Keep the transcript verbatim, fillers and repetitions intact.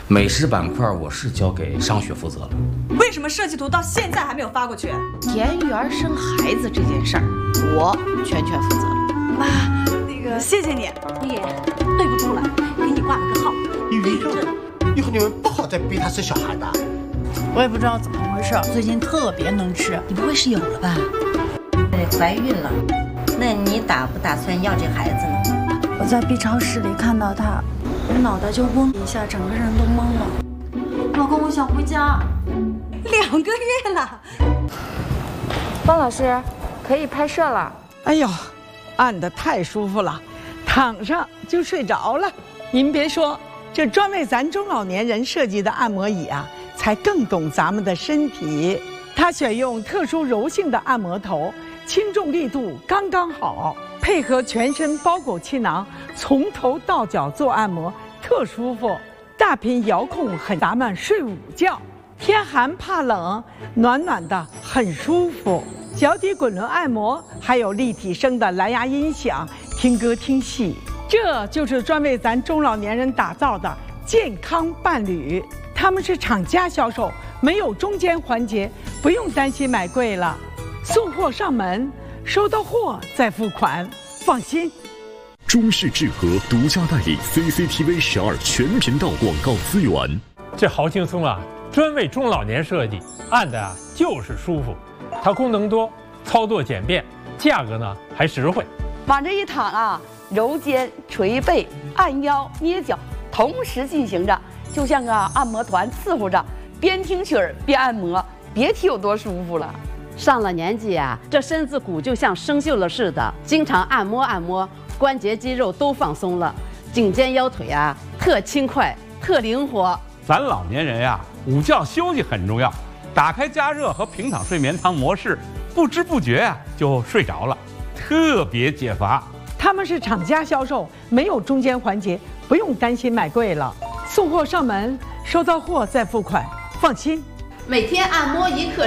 美食板块我是交给商学负责了。 为什么设计图到现在还没有发过去？ 田园生孩子这件事儿，我全权负责了。 妈，那个谢谢你。 爷，对不住了，给你挂了个号。 抑郁症，以后你们不好再逼他生小孩的。 我也不知道怎么回事，最近特别能吃。你不会是有了吧？ 怀孕了，那你打不打算要这孩子呢？ 我在 B 超室里看到他，我脑袋就嗡一下，整个人都懵了。老公，我想回家。 两个月了。 方老师，可以拍摄了。 哎呦，按得太舒服了，躺上就睡着了。您别说，这专为咱中老年人设计的按摩椅啊，才更懂咱们的身体。它选用特殊柔性的按摩头，轻重力度刚刚好，配合全身包裹气囊，从头到脚做按摩，特舒服。大屏遥控很咱们睡午觉，天寒怕冷，暖暖的很舒服。脚底滚轮按摩，还有立体声的蓝牙音响，听歌听戏。这就是专为咱中老年人打造的健康伴侣。他们是厂家销售，没有中间环节，不用担心买贵了。送货上门，收到货再付款，放心。 中式智和独家代理 C C T V 十二全频道广告资源。 这好轻松啊！专为中老年设计，按的啊就是舒服。它功能多，操作简便，价格呢还实惠。 往这一躺啊，揉肩、捶背、按腰、捏脚，同时进行着，就像个按摩团伺候着，边听曲儿边按摩，别提有多舒服了。 上了年纪啊，这身子骨就像生锈了似的，经常按摩按摩，关节肌肉都放松了，颈肩腰腿啊特轻快，特灵活。 咱老年人呀，午觉休息很重要，打开加热和平躺睡眠汤模式，不知不觉啊就睡着了，特别解乏。 他们是厂家销售，没有中间环节，不用担心买贵了。送货上门，收到货再付款，放心。 每天按摩一刻。